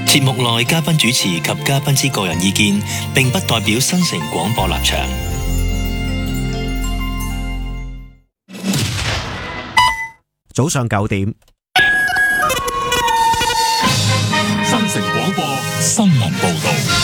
節目內嘉賓主持及嘉賓之個人意見，並不代表新城廣播立場。 早上9點， 新城廣播新聞報道。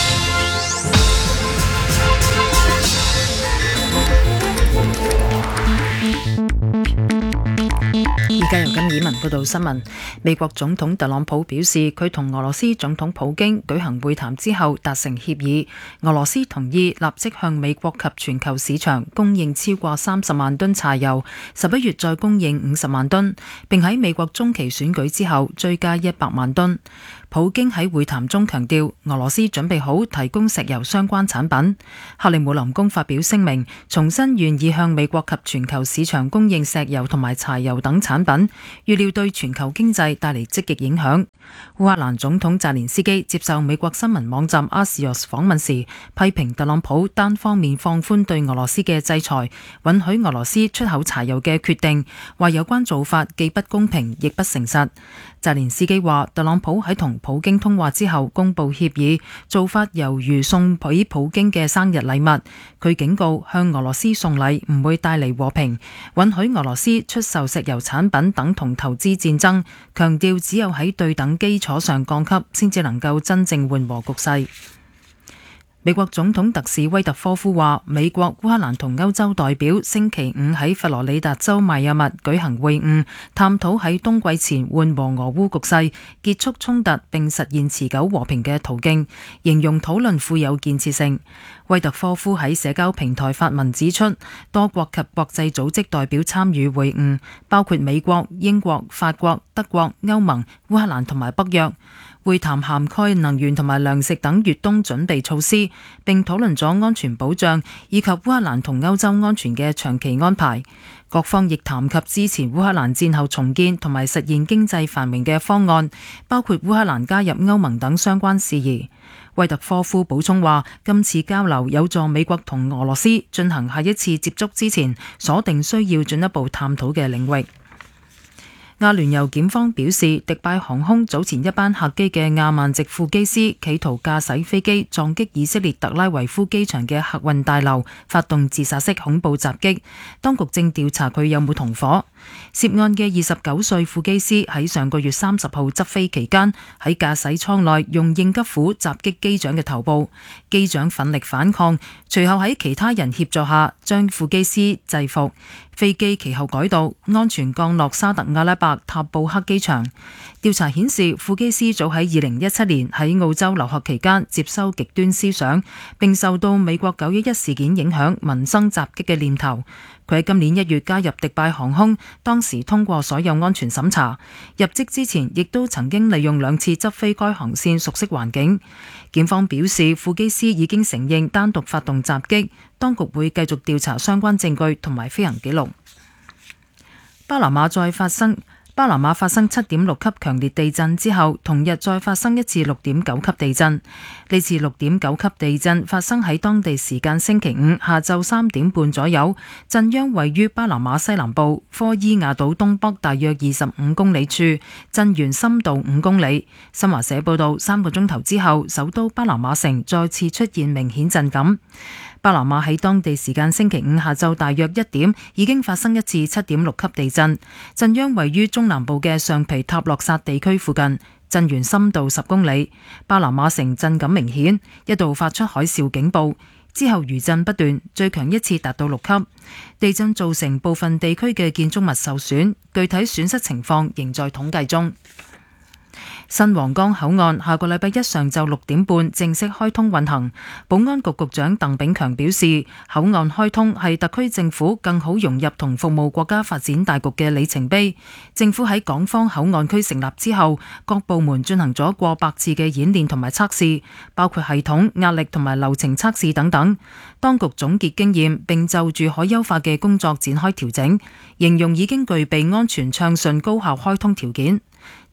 而家由金以文報道新聞。美國總統特朗普表示，佢同俄羅斯總統普京舉行會談之後達成協議，俄羅斯同意立即向美國及全球市場供應超過30萬噸柴油，11月再供應50萬噸，並喺美國中期選舉之後追加100萬噸。普京喺會談中強調，俄羅斯準備好提供石油相關產品。克里姆林宮發表聲明，重申願意向美國及全球市場供應石油同埋柴油等產品，預料對全球經濟帶嚟積極影響。烏克蘭總統澤連斯基接受美國新聞網站 Axios 訪問時，批評特朗普單方面放寬對俄羅斯嘅制裁，允許俄羅斯出口柴油嘅決定，話有關做法既不公平亦不誠實。澤連斯基話，特朗普喺同普京通話之後公布協議，做法猶如送俾普京嘅生日禮物。佢警告，向俄羅斯送禮唔會帶嚟和平，允許俄羅斯出售石油產品等同投資戰爭，強調只有喺對等基礎上降級，先至能夠真正緩和局勢。美國總統特使威特科夫話，美國、烏克蘭同歐洲代表星期五喺佛羅里達州邁阿密舉行會晤，探討喺冬季前緩和俄烏局勢、結束衝突並實現持久和平嘅途徑，形容討論富有建設性。威特科夫喺社交平台發文指出，多國及國際組織代表參與會晤，包括美國、英國、法國、德國、歐盟、烏克蘭同埋北約。會談涵蓋能源同埋糧食等越冬準備措施，並討論咗安全保障以及烏克蘭同歐洲安全嘅長期安排。各方亦談及支持烏克蘭戰後重建同埋實現經濟繁榮嘅方案，包括烏克蘭加入歐盟等相關事宜。威特科夫補充話，今次交流有助美國同俄羅斯進行下一次接觸之前鎖定需要進一步探討嘅領域。阿聯酋檢方表示，迪拜航空早前一班客機嘅亞曼籍副機師企圖駕駛飛機撞擊以色列特拉維夫機場嘅客運大樓，發動自殺式恐怖襲擊。當局正調查佢有冇同伙。涉案嘅29歲副機師喺上個月30號執飛期間，喺駕駛艙內用應急斧襲擊機長嘅頭部，機長奮力反抗，隨後喺其他人協助下將副機師制服。飛機其後改道，安全降落沙特阿拉伯塔布克機場。調查顯示，副機師早喺2017年喺澳洲留學期間接收極端思想，並受到美國911事件影響民生襲擊嘅念頭。佢喺今年1月加入迪拜航空，當時通過所有安全審查。入職之前，亦都曾經利用2次執飛該航線，熟悉環境。檢方表示，副機師已經承認單獨發動襲擊，當局會繼續調查相關證據同埋飛行記錄。巴拿馬發生7.6級強烈地震之後，同日再發生一次6.9級地震。呢次6.9級地震發生喺當地時間星期五下晝3點半左右，震央位於巴拿馬西南部科伊亞島東北大約25公里處，震源深度5公里。新華社報道，3個鐘頭之後，首都巴拿馬城再次出現明顯震感。巴拿馬喺當地時間星期五下晝大約1點已經發生一次7.6級地震，震央位於中南部嘅上皮塔洛薩地區附近，震源深度10公里。巴拿馬城震感明顯，一度發出海嘯警報，之後餘震不斷，最強一次達到6級。地震造成部分地區嘅建築物受損，具體損失情況仍在統計中。新皇崗口岸下個禮拜一上晝6點半正式開通運行。保安局局長鄧炳強表示，口岸開通係特區政府更好融入同服務國家發展大局嘅里程碑。政府喺港方口岸區成立之後，各部門進行咗過百次嘅演練同埋測試，包括系統、壓力同埋流程測試等等。當局總結經驗，並就住可優化嘅工作展開調整，形容已經具備安全暢順高效開通條件。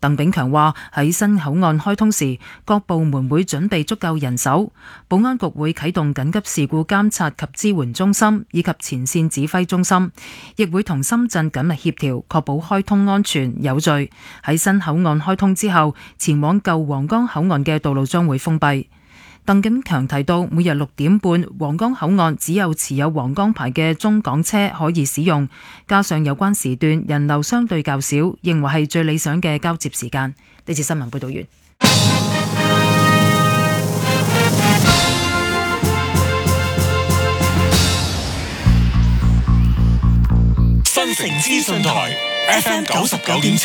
鄧炳強話喺新口岸開通時，各部門會準備足夠人手，保安局會啟動緊急事故監察及支援中心以及前線指揮中心，亦會同深圳緊密協調，確保開通安全有序。喺新口岸開通之後，前往舊皇崗口岸嘅道路將會封閉。鄧炳強提到，每日6點半，皇崗口岸只有持有皇崗牌嘅中港車可以使用，加上有關時段人流相對較少，認為係最理想嘅交接時間。呢次新聞報道完。 新城資訊台 FM 99.7